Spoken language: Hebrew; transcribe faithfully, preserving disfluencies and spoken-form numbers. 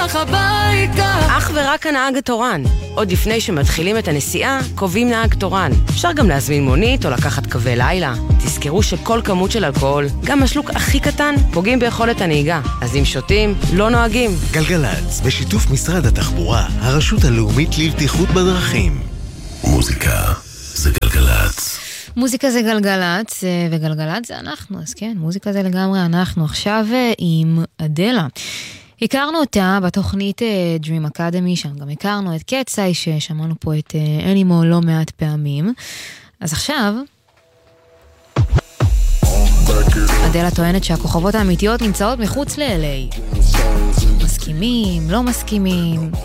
אך ורק הנהג התורן. עוד לפני שמתחילים את הנסיעה, קובעים נהג תורן. אפשר גם להזמין מונית או לקחת קווי לילה. תזכרו שכל כמות של אלכוהול, גם השלוק הכי קטן, פוגעים ביכולת הנהיגה. אז אם שותים, לא נוהגים. גלגלץ, בשיתוף משרד התחבורה, הרשות הלאומית לבטיחות בדרכים. מוזיקה זה גלגלץ. מוזיקה זה גלגלץ, וגלגלץ זה אנחנו, אז כן, מוזיקה זה לגמרי אנחנו. עכשיו עם אדלה. הכרנו אותה בתוכנית Dream Academy, שם גם הכרנו את קצאי, ששמענו פה את אנימו לא מעט פעמים. אז עכשיו אדלה טוענת שהכוכבות האמיתיות נמצאות מחוץ ל-אל איי. מסכימים, לא מסכימים,